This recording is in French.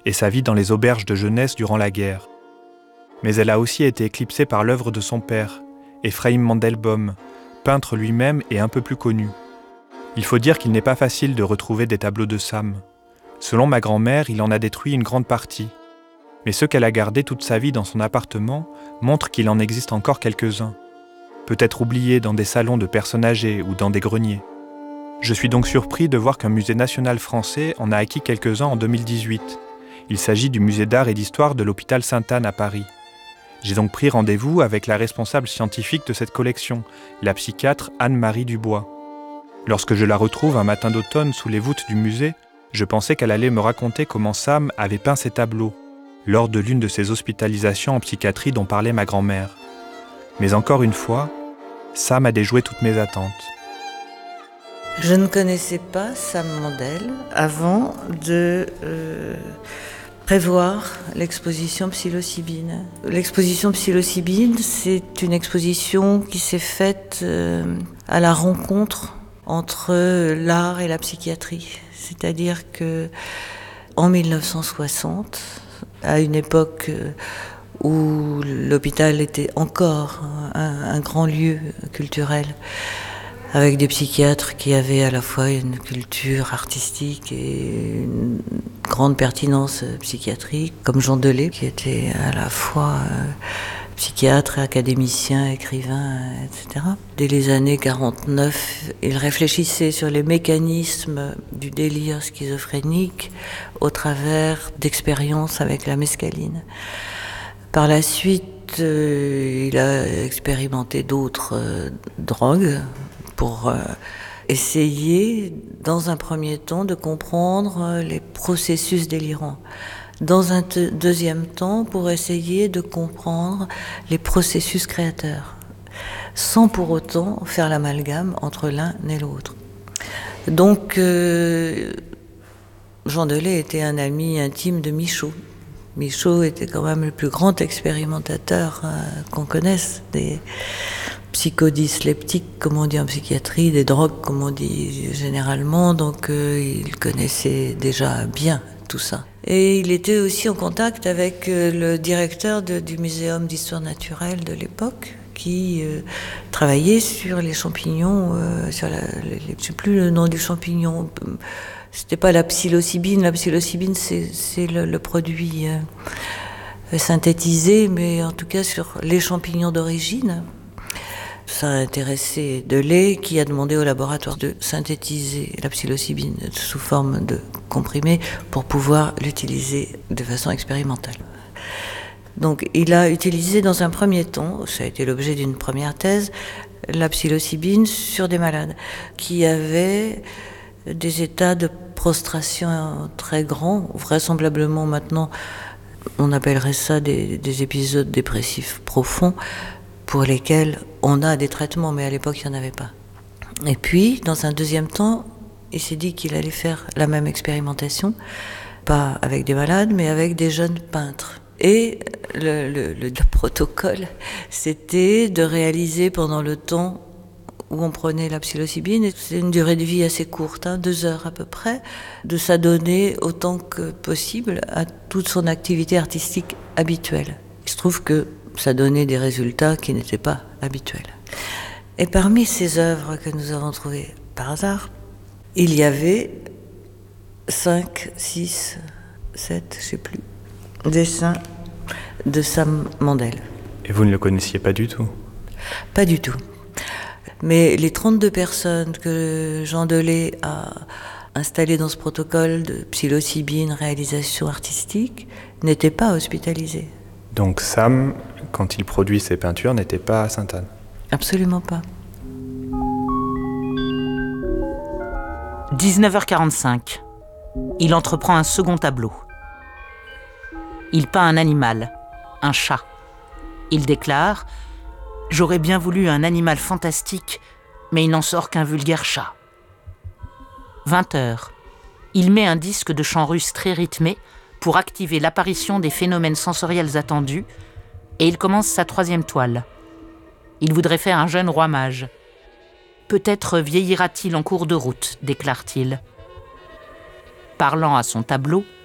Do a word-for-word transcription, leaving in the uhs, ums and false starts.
et sa vie dans les auberges de jeunesse durant la guerre. Mais elle a aussi été éclipsée par l'œuvre de son père, Ephraim Mandelbaum, peintre lui-même et un peu plus connu. Il faut dire qu'il n'est pas facile de retrouver des tableaux de Sam. Selon ma grand-mère, il en a détruit une grande partie. Mais ceux qu'elle a gardés toute sa vie dans son appartement montrent qu'il en existe encore quelques-uns. Peut-être oubliés dans des salons de personnes âgées ou dans des greniers. Je suis donc surpris de voir qu'un musée national français en a acquis quelques-uns en deux mille dix-huit. Il s'agit du musée d'art et d'histoire de l'hôpital Sainte-Anne à Paris. J'ai donc pris rendez-vous avec la responsable scientifique de cette collection, la psychiatre Anne-Marie Dubois. Lorsque je la retrouve un matin d'automne sous les voûtes du musée, je pensais qu'elle allait me raconter comment Sam avait peint ses tableaux, lors de l'une de ses hospitalisations en psychiatrie dont parlait ma grand-mère. Mais encore une fois, Sam a déjoué toutes mes attentes. Je ne connaissais pas Sam Mandel avant de euh, prévoir l'exposition psilocybine. L'exposition psilocybine, c'est une exposition qui s'est faite euh, à la rencontre entre l'art et la psychiatrie. C'est-à-dire que en dix-neuf cent soixante, à une époque où l'hôpital était encore un, un grand lieu culturel, avec des psychiatres qui avaient à la fois une culture artistique et une grande pertinence psychiatrique, comme Jean Delay, qui était à la fois euh, psychiatre, académicien, écrivain, et cetera. Dès les années quarante-neuf, il réfléchissait sur les mécanismes du délire schizophrénique au travers d'expériences avec la mescaline. Par la suite, euh, il a expérimenté d'autres euh, drogues, pour euh, essayer, dans un premier temps, de comprendre euh, les processus délirants. Dans un te- deuxième temps, pour essayer de comprendre les processus créateurs, sans pour autant faire l'amalgame entre l'un et l'autre. Donc, euh, Jean Delay était un ami intime de Michaud. Michaud était quand même le plus grand expérimentateur euh, qu'on connaisse des psychodysleptiques, comme on dit en psychiatrie, des drogues, comme on dit généralement, donc euh, il connaissait déjà bien tout ça. Et il était aussi en contact avec euh, le directeur de, du Muséum d'histoire naturelle de l'époque, qui euh, travaillait sur les champignons, euh, sur la, les, je ne sais plus le nom du champignon, c'était pas la psilocybine, la psilocybine c'est, c'est le, le produit euh, synthétisé, mais en tout cas sur les champignons d'origine. Ça a intéressé Delay, qui a demandé au laboratoire de synthétiser la psilocybine sous forme de comprimé pour pouvoir l'utiliser de façon expérimentale. Donc il a utilisé dans un premier temps, ça a été l'objet d'une première thèse, la psilocybine sur des malades qui avaient des états de prostration très grands, vraisemblablement maintenant on appellerait ça des, des épisodes dépressifs profonds, pour lesquels on a des traitements, mais à l'époque, il n'y en avait pas. Et puis, dans un deuxième temps, il s'est dit qu'il allait faire la même expérimentation, pas avec des malades, mais avec des jeunes peintres. Et le, le, le, le protocole, c'était de réaliser pendant le temps où on prenait la psilocybine, et c'est une durée de vie assez courte, hein, deux heures à peu près, de s'adonner autant que possible à toute son activité artistique habituelle. Il se trouve que ça donnait des résultats qui n'étaient pas habituels. Et parmi ces œuvres que nous avons trouvées par hasard, il y avait cinq, six, sept, je ne sais plus, dessins de Sam Mandel. Et vous ne le connaissiez pas du tout ? Pas du tout. Mais les trente-deux personnes que Jean Delay a installées dans ce protocole de psilocybine, réalisation artistique, n'étaient pas hospitalisées. Donc Sam, quand il produit ses peintures, n'était pas à Sainte-Anne ? Absolument pas. dix-neuf heures quarante-cinq. Il entreprend un second tableau. Il peint un animal, un chat. Il déclare « J'aurais bien voulu un animal fantastique, mais il n'en sort qu'un vulgaire chat. » vingt heures. Il met un disque de chant russe très rythmé pour activer l'apparition des phénomènes sensoriels attendus, et il commence sa troisième toile. Il voudrait faire un jeune roi mage. Peut-être vieillira-t-il en cours de route, déclare-t-il. Parlant à son tableau,